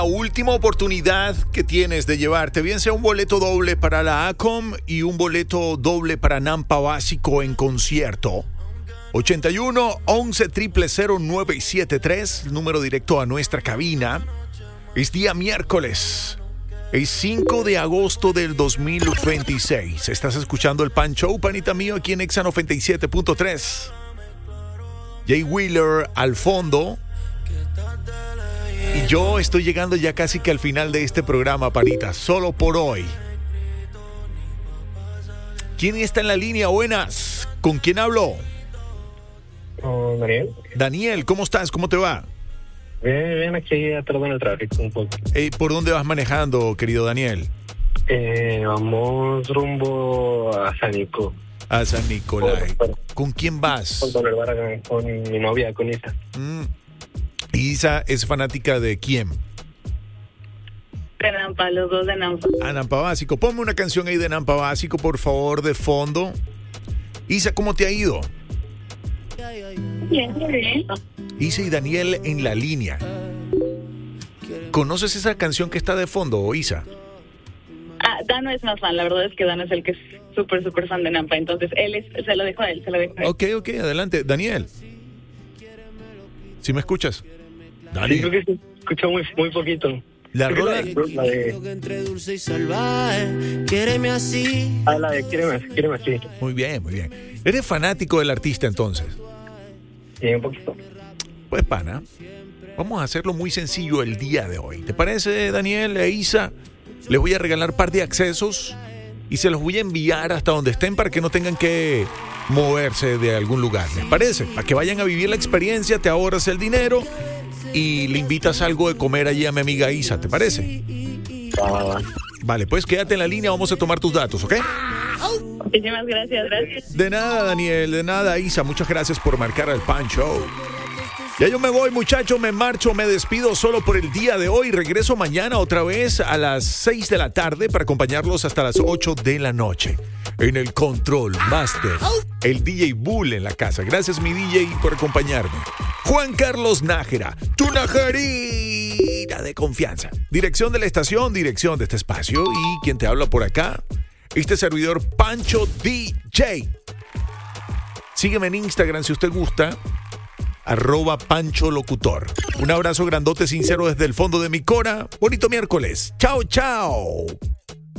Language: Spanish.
Última oportunidad que tienes de llevarte, bien sea un boleto doble para la ACOM y un boleto doble para Nampa Básico en concierto. 81 11 000 973, número directo a nuestra cabina. Es día miércoles, es 5 de agosto del 2026. Estás escuchando el Pan Show, panita mío, aquí en Exa 97.3. Jay Wheeler al fondo. Y yo estoy llegando ya casi que al final de este programa, panita, solo por hoy. ¿Quién está en la línea? Buenas. ¿Con quién hablo? Daniel. Daniel, ¿cómo estás? ¿Cómo te va? Bien, aquí atrás en el tráfico un poco. ¿Por dónde vas manejando, querido Daniel? Vamos rumbo a San Nico. A San Nicolás. ¿Con quién vas? Con mi novia, con Isa. Isa es fanática de quién? De Nampa, los dos de Nampa. Nampa Básico. Ponme una canción ahí de Nampa Básico, por favor, de fondo. Isa, ¿cómo te ha ido? Bien. Isa y Daniel en la línea. ¿Conoces esa canción que está de fondo, Isa? Dano es más fan, la verdad es que Dano es el que es súper fan de Nampa, entonces se lo dejo a él. Ok, adelante. Daniel, ¿sí me escuchas? Daniel. Sí, creo que se escucha muy poquito. La rola entre dulce y salvaje, quiereme así. La de quiereme así. Muy bien. ¿Eres fanático del artista entonces? Sí, un poquito. Pues pana, vamos a hacerlo muy sencillo el día de hoy. ¿Te parece, Daniel e Isa? Les voy a regalar un par de accesos y se los voy a enviar hasta donde estén para que no tengan que moverse de algún lugar. ¿Les parece? Para que vayan a vivir la experiencia, te ahorras el dinero y le invitas algo de comer allí a mi amiga Isa, ¿te parece? Vale, pues quédate en la línea, vamos a tomar tus datos, ¿ok? Muchísimas gracias. De nada, Daniel, de nada, Isa, muchas gracias por marcar al Pan Show. Ya yo me voy, muchachos, me marcho, me despido solo por el día de hoy. Regreso mañana otra vez a las 6 de la tarde para acompañarlos hasta las 8 de la noche. En el Control Master, el DJ Bull en la casa. Gracias, mi DJ, por acompañarme. Juan Carlos Nájera, tu najarina de confianza. Dirección de la estación, dirección de este espacio. Y quien te habla por acá, este servidor Pancho DJ. Sígueme en Instagram si usted gusta. @PanchoLocutor. Un abrazo grandote, sincero desde el fondo de mi cora. Bonito miércoles. Chao.